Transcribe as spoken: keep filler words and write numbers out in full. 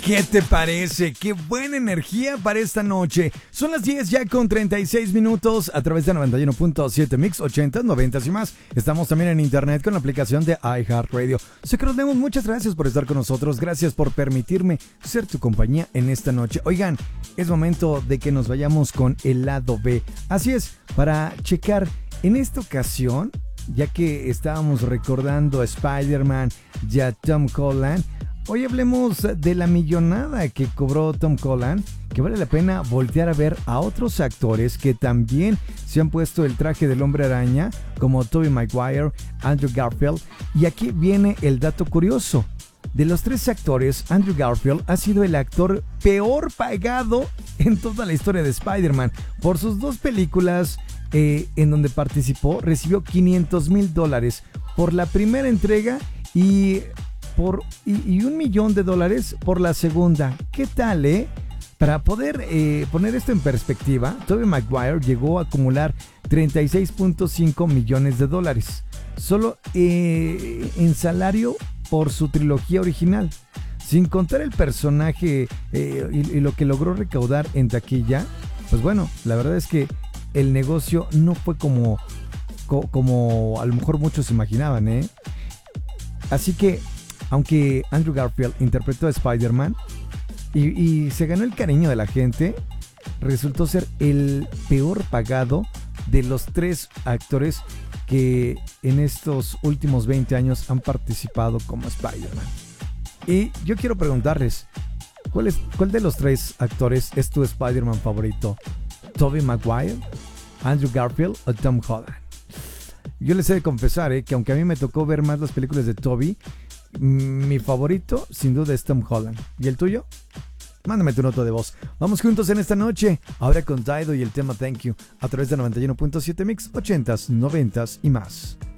¿Qué te parece? ¡Qué buena energía para esta noche! Son las diez ya con treinta y seis minutos a través de noventa y uno punto siete Mix, ochenta, noventa y más. Estamos también en internet con la aplicación de iHeartRadio. Secretemos, muchas gracias por estar con nosotros. Gracias por permitirme ser tu compañía en esta noche. Oigan, es momento de que nos vayamos con el lado B. Así es, para checar en esta ocasión, ya que estábamos recordando a Spider-Man y a Tom Holland, hoy hablemos de la millonada que cobró Tom Holland, que vale la pena voltear a ver a otros actores que también se han puesto el traje del Hombre Araña, como Tobey Maguire, Andrew Garfield. Y aquí viene el dato curioso. De los tres actores, Andrew Garfield ha sido el actor peor pagado en toda la historia de Spider-Man. Por sus dos películas eh, en donde participó, recibió quinientos mil dólares por la primera entrega y... Por, y, y un millón de dólares por la segunda. ¿Qué tal, eh? Para poder eh, poner esto en perspectiva, Tobey Maguire llegó a acumular treinta y seis punto cinco millones de dólares solo eh, en salario por su trilogía original, sin contar el personaje eh, y, y lo que logró recaudar en taquilla. Pues bueno, la verdad es que el negocio no fue como, co, como a lo mejor muchos imaginaban, ¿eh? Así que aunque Andrew Garfield interpretó a Spider-Man y, y se ganó el cariño de la gente, resultó ser el peor pagado de los tres actores que en estos últimos veinte años han participado como Spider-Man. Y yo quiero preguntarles, ¿cuál, es, ¿cuál de los tres actores es tu Spider-Man favorito? ¿Tobey Maguire, Andrew Garfield o Tom Holland? Yo les he de confesar eh, que aunque a mí me tocó ver más las películas de Tobey, mi favorito sin duda es Tom Holland. ¿Y el tuyo? Mándame tu nota de voz. Vamos juntos en esta noche, ahora con Dido y el tema Thank You, a través de noventa y uno punto siete Mix, ochentas, noventas y más.